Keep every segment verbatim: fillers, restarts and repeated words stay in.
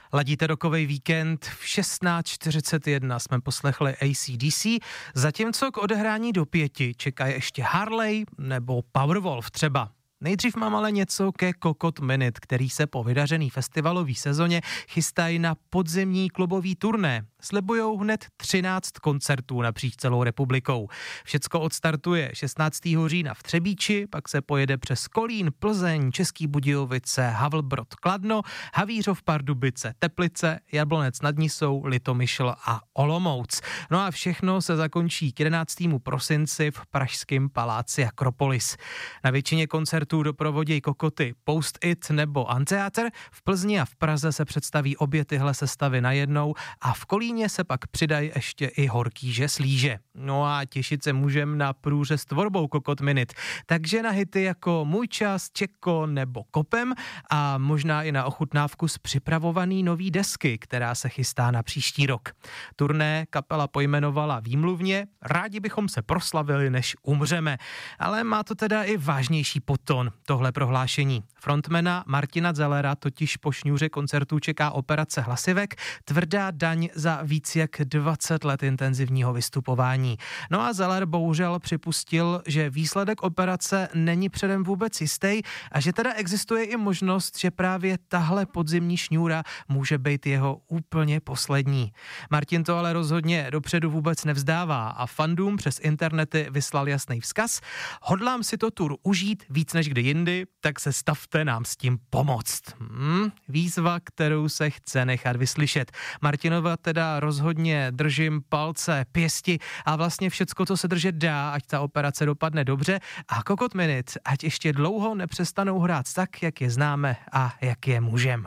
Ladíte rokovej víkend, v šestnáct čtyřicet jedna jsme poslechli A C D C, zatímco k odehrání do pěti čekají ještě Harley nebo Powerwolf třeba. Nejdřív mám ale něco ke Kokot Minute, který se po vydařený festivalový sezóně chystají na podzimní klubový turné. Slibujou hned třináct koncertů napříč celou republikou. Všecko odstartuje šestnáctého října v Třebíči, pak se pojede přes Kolín, Plzeň, Český Budějovice, Havlbrod, Kladno, Havířov, Pardubice, Teplice, Jablonec nad Nisou, Litomyšl a Olomouc. No a všechno se zakončí k jedenáctému prosinci v pražském paláci Akropolis. Na většině koncertů doprovodí Kokoty Post It nebo Amfiteátr, v Plzni a v Praze se představí obě tyhle sestavy najednou a v Kolíně se pak přidají ještě i Horkýže Slíže. No a těšit se můžem na průřez tvorbou Kokot Minute, takže na hity jako Můj čas, Čeko nebo Kopem a možná i na ochutnávku z připravovaný nový desky, která se chystá na příští rok. Turné kapela pojmenovala výmluvně, rádi bychom se proslavili, než umřeme, ale má to teda i vážnější podton, tohle prohlášení. Frontmana Martina Zellera totiž po šňůře koncertů čeká operace hlasivek, tvrdá daň za víc jak dvacet let intenzivního vystupování. No a Zeller bohužel připustil, že výsledek operace není předem vůbec jistý a že teda existuje i možnost, že právě tahle podzimní šňůra může být jeho úplně poslední. Martin to ale rozhodně dopředu vůbec nevzdává a fandům přes internety vyslal jasný vzkaz. Hodlám si to tur užít víc než kdy jindy, tak se stavte nám s tím pomoct. Hmm, výzva, kterou se chce nechat vyslyšet. Martinova teda rozhodně držím palce, pěsti a vlastně všecko, co se držet dá, ať ta operace dopadne dobře a Kokot Minute, ať ještě dlouho nepřestanou hrát tak, jak je známe a jak je můžem.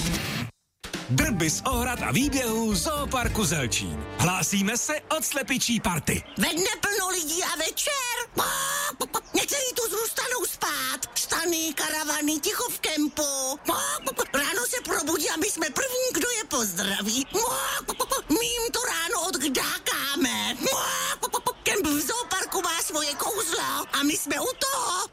Drby z ohrad a výběhů Zooparku Zelčín. Hlásíme se od slepičí party. Ve dne plno lidí a večer. Někteří tu zůstanou spát. Stany, karavany, ticho v kempu. Ráno se probudí a my jsme první, kdo je pozdraví. My jim to ráno odkdákáme. Kemp v Zooparku má svoje kouzlo a my jsme u toho.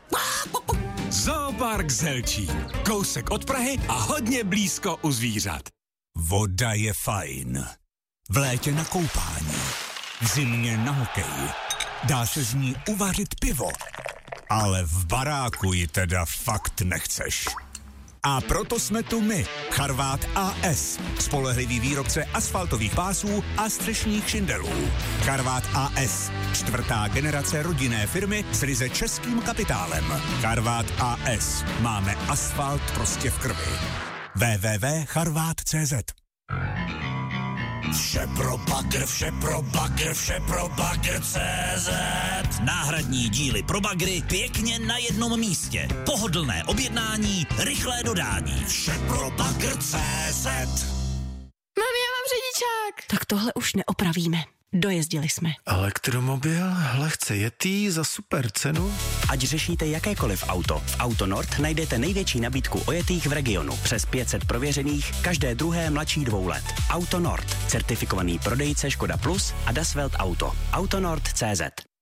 Zoopark Zelčín. Kousek od Prahy a hodně blízko u zvířat. Voda je fajn. V létě na koupání. V zimě na hokej. Dá se z ní uvařit pivo. Ale v baráku ji teda fakt nechceš. A proto jsme tu my, Charvát A S, spolehlivý výrobce asfaltových pásů a střešních šindelů. Charvát A S, čtvrtá generace rodinné firmy s ryze českým kapitálem. Charvát A S, máme asfalt prostě v krvi. w w w tečka charvát tečka cé zet. Vše pro bagr, vše pro bagr, vše pro bagr tečka cé zet. Náhradní díly pro bagry pěkně na jednom místě. Pohodlné objednání, rychlé dodání. Vše pro bagr tečka cé zet. Mami, já mám řidičák. Tak tohle už neopravíme. Dojezdili jsme. Elektromobil, lehce jetý za super cenu. Ať řešíte jakékoliv auto, v Auto Nord najdete největší nabídku ojetých v regionu. Přes pět set prověřených, každé druhé mladší dvou let. Auto Nord, certifikovaný prodejce Škoda Plus a Das Welt Auto. Autonord tečka cé zet.